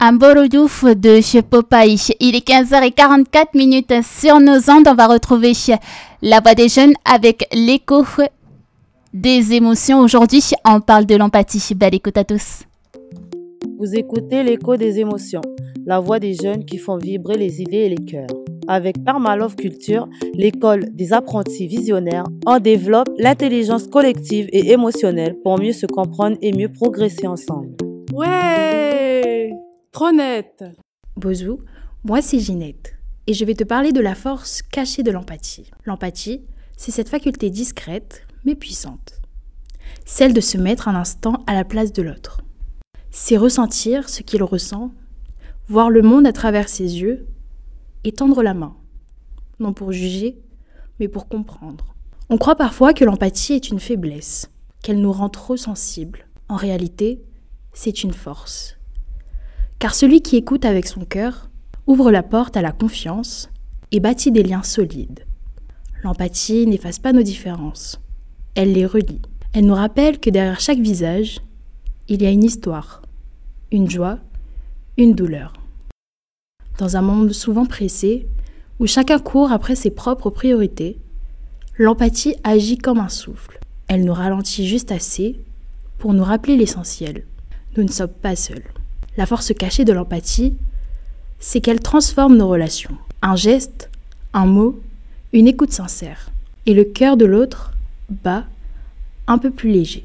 un Borodouf de chez Popeye. Il est 15h44 sur nos ondes. On va retrouver la voix des jeunes avec l'écho des émotions. Aujourd'hui, on parle de l'empathie. Belle écoute à tous. Vous écoutez l'écho des émotions, la voix des jeunes qui font vibrer les idées et les cœurs. Avec Permalove Culture, l'école des apprentis visionnaires, on développe l'intelligence collective et émotionnelle pour mieux se comprendre et mieux progresser ensemble. Ouais, trop net. Bonjour, moi c'est Ginette et je vais te parler de la force cachée de l'empathie. L'empathie, c'est cette faculté discrète mais puissante. Celle de se mettre un instant à la place de l'autre. C'est ressentir ce qu'il ressent, voir le monde à travers ses yeux et tendre la main, non pour juger, mais pour comprendre. On croit parfois que l'empathie est une faiblesse, qu'elle nous rend trop sensibles. En réalité, c'est une force. Car celui qui écoute avec son cœur ouvre la porte à la confiance et bâtit des liens solides. L'empathie n'efface pas nos différences, elle les relie. Elle nous rappelle que derrière chaque visage, il y a une histoire, une joie, une douleur. Dans un monde souvent pressé, où chacun court après ses propres priorités, l'empathie agit comme un souffle. Elle nous ralentit juste assez pour nous rappeler l'essentiel. Nous ne sommes pas seuls. La force cachée de l'empathie, c'est qu'elle transforme nos relations. Un geste, un mot, une écoute sincère. Et le cœur de l'autre bat un peu plus léger.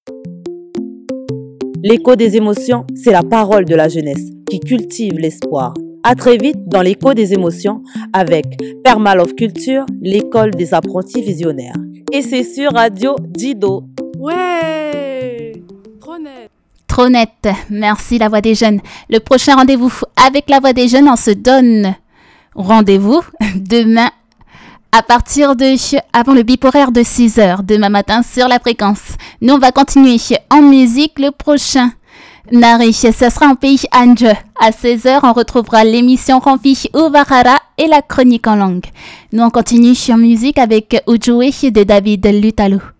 L'écho des émotions, c'est la parole de la jeunesse qui cultive l'espoir. À très vite dans l'écho des émotions avec Permalove Culture, l'école des apprentis visionnaires. Et c'est sur Radio Dido. Ouais, trop net. Trop net. Merci la voix des jeunes. Le prochain rendez-vous avec la voix des jeunes, on se donne rendez-vous demain à partir de avant le bip horaire de 6h demain matin sur la fréquence. Nous, on va continuer en musique. Le prochain Nari, ça sera en pays Ange. À 16h, on retrouvera l'émission Ramfi Uvahara et la chronique en langue. Nous, on continue en musique avec Ujue de David Lutalo.